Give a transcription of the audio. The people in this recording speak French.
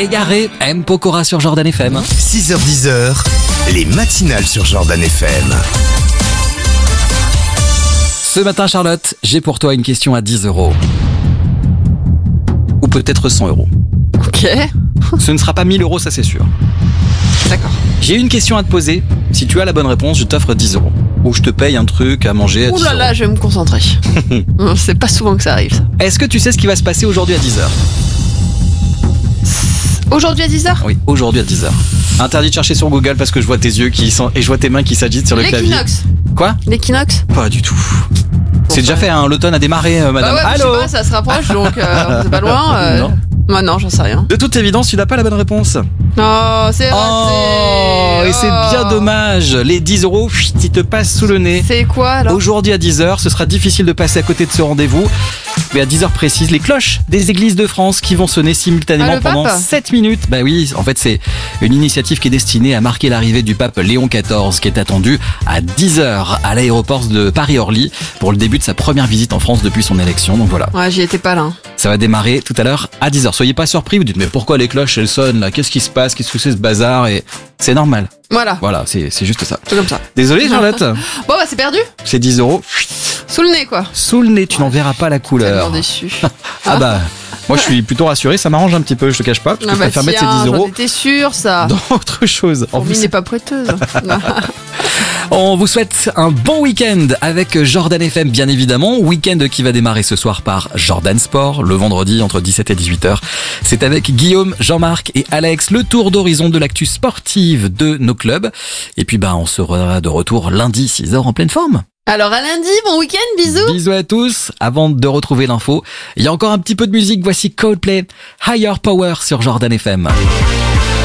Égaré, M. Pokora sur Jordan FM. 6h-10h, les matinales sur Jordan FM. Ce matin, Charlotte, j'ai pour toi une question à 10 €. Ou peut-être 100 €. Ok, Ce ne sera pas 1000 €, ça c'est sûr. d'accord. J'ai une question à te poser. Si tu as la bonne réponse, je t'offre 10 €. Ou je te paye un truc à manger à 10 Ouh là €. là, je vais me concentrer. C'est pas souvent que ça arrive, ça. Est-ce que tu sais ce qui va se passer aujourd'hui à 10 €? Aujourd'hui à 10h, Oui, aujourd'hui à 10 €. Interdit de chercher sur Google parce que je vois tes yeux et je vois tes mains qui s'agitent sur le clavier. l'équinoxe. Quoi? L'équinoxe. Pas du tout. C'est déjà fait, hein, l'automne a démarré, madame. Bah ouais, je Allô? sais pas, ça se rapproche, donc c'est pas loin. Non. Moi non, j'en sais rien. De toute évidence, tu n'as pas la bonne réponse. Oh, c'est raté. Oh, et c'est bien dommage. Les 10 €, ils te passent sous le nez. C'est quoi alors? Aujourd'hui à 10 h, ce sera difficile de passer à côté de ce rendez-vous. Mais à 10 h précises, les cloches des églises de France qui vont sonner simultanément le pendant pape 7 minutes. Bah oui, en fait, c'est une initiative qui est destinée à marquer l'arrivée du pape Léon XIV, qui est attendu à 10 h à l'aéroport de Paris-Orly pour le début de sa première visite en France depuis son élection. Donc voilà, Ouais, j'y étais pas là. ça va démarrer tout à l'heure à 10 h. Soyez pas surpris, vous dites mais pourquoi les cloches elles sonnent là? Qu'est-ce qui se passe? Qu'est-ce que c'est ce bazar? Et c'est normal. Voilà, C'est juste ça. c'est comme ça. Désolé Charlotte, Bon bah c'est perdu. c'est 10 €. Sous le nez quoi. Sous le nez, tu n'en verras pas la couleur. Tellement déçu. Ah bah, moi je suis plutôt rassuré, ça m'arrange un petit peu, je te cache pas, parce que je préfère mettre ces 10 j'en € étais sûr ça. dans autre chose. En Fourmi plus, n'est pas prêteuse. on vous souhaite un bon week-end avec Jordan FM, bien évidemment. Week-end qui va démarrer ce soir par Jordan Sport, le vendredi entre 17 et 18 h. C'est avec Guillaume, Jean-Marc et Alex, le tour d'horizon de l'actu sportive de nos clubs. Et puis on sera de retour lundi 6 h en pleine forme. Alors à lundi, bon week-end, bisous. Bisous à tous. Avant de retrouver l'info, il y a encore un petit peu de musique. Voici Coldplay, Higher Power sur Jordan FM.